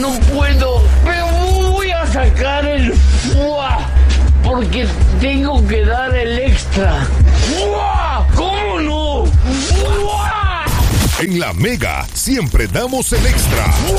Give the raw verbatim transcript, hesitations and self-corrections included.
No puedo, pero voy a sacar el fuá, porque tengo que dar el extra. ¡Fuá! ¿Cómo no? ¡Fuá! En La Mega siempre damos el extra.